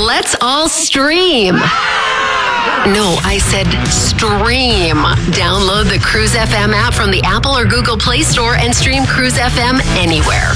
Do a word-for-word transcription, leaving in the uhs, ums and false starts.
Let's all stream. No, I said stream. Download the Cruise F M app from the Apple or Google Play Store and stream Cruise F M anywhere.